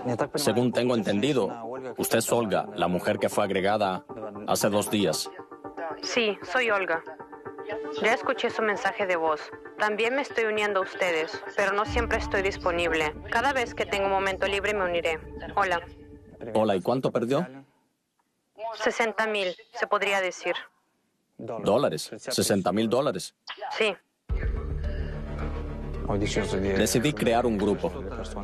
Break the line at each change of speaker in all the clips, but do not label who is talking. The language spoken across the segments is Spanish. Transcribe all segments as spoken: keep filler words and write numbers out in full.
Según tengo entendido, usted es Olga, la mujer que fue agregada hace dos días.
Sí, soy Olga. Ya escuché su mensaje de voz. También me estoy uniendo a ustedes, pero no siempre estoy disponible. Cada vez que tengo un momento libre me uniré. Hola.
Hola, ¿y cuánto perdió?
sesenta mil, se podría decir.
¿Dólares? ¿sesenta mil dólares?
Sí.
Decidí crear un grupo.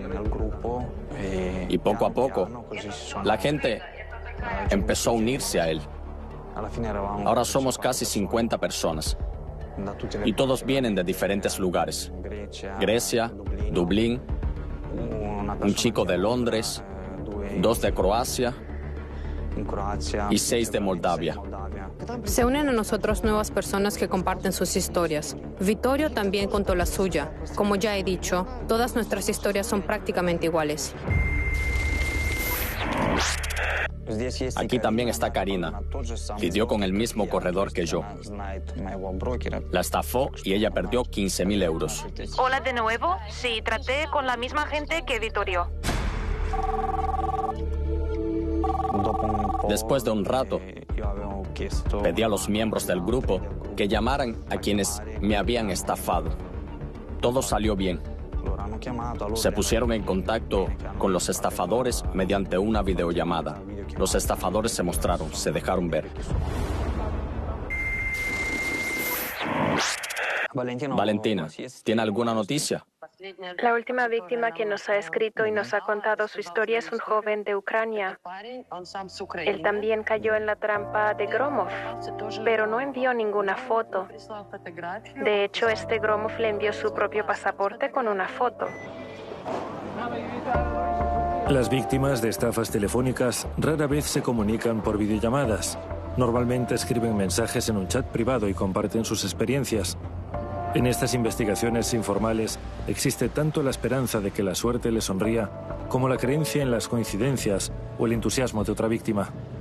Y poco a poco, la gente empezó a unirse a él. Ahora somos casi cincuenta personas. Y todos vienen de diferentes lugares. Grecia, Dublín, un chico de Londres, dos de Croacia y seis de Moldavia.
Se unen a nosotros nuevas personas que comparten sus historias. Vittorio también contó la suya. Como ya he dicho, todas nuestras historias son prácticamente iguales.
Aquí también está Karina. Lidió con el mismo corredor que yo. La estafó y ella perdió quince mil euros.
Hola de nuevo. Sí, traté con la misma gente que Vittorio.
Después de un rato, pedí a los miembros del grupo que llamaran a quienes me habían estafado. Todo salió bien. Se pusieron en contacto con los estafadores mediante una videollamada. Los estafadores se mostraron, se dejaron ver. Valentina, ¿tiene alguna noticia?
La última víctima que nos ha escrito y nos ha contado su historia es un joven de Ucrania. Él también cayó en la trampa de Gromov, pero no envió ninguna foto. De hecho, este Gromov le envió su propio pasaporte con una foto.
Las víctimas de estafas telefónicas rara vez se comunican por videollamadas. Normalmente escriben mensajes en un chat privado y comparten sus experiencias. En estas investigaciones informales existe tanto la esperanza de que la suerte les sonría como la creencia en las coincidencias o el entusiasmo de otra víctima.